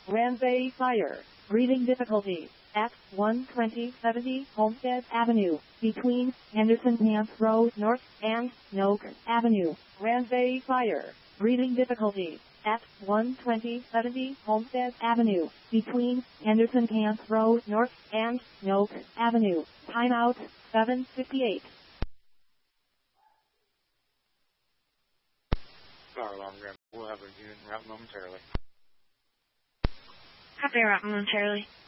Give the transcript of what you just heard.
Ranzai Fire. Breathing difficulties. At 12070 Homestead Avenue, between Henderson Camp Road North and Noak Avenue. Ranzai Fire. Breathing difficulties. At 12070 Homestead Avenue, between Henderson Camp Road North and Noak Avenue. Timeout 7:58. Fire alarm, Graham. We'll have a unit route momentarily. Copy route momentarily.